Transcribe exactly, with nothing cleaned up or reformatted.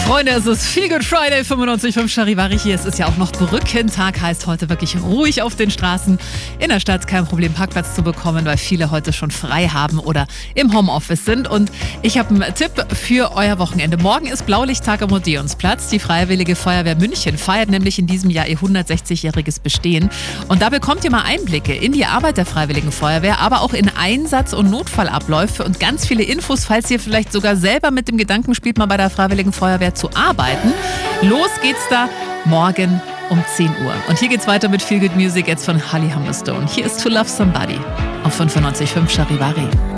Freunde, es ist Feel Good Friday, fünfundneunzig Komma fünf Charivari hier. Es ist ja auch noch Brückentag, heißt heute wirklich ruhig auf den Straßen. In der Stadt kein Problem, Parkplatz zu bekommen, weil viele heute schon frei haben oder im Homeoffice sind. Und ich habe einen Tipp für euer Wochenende. Morgen ist Blaulichttag am Odeonsplatz. Die Freiwillige Feuerwehr München feiert nämlich in diesem Jahr ihr hundertsechzigjähriges Bestehen. Und da bekommt ihr mal Einblicke in die Arbeit der Freiwilligen Feuerwehr, aber auch in Einsatz- und Notfallabläufe und ganz viele Infos, falls ihr vielleicht sogar selber mit dem Gedanken spielt, mal bei der Freiwilligen Feuerwehr zu arbeiten. Los geht's da morgen um zehn Uhr. Und hier geht's weiter mit Feel Good Music jetzt von Holly Humberstone. Hier ist To Love Somebody auf fünfundneunzig Komma fünf Charivari.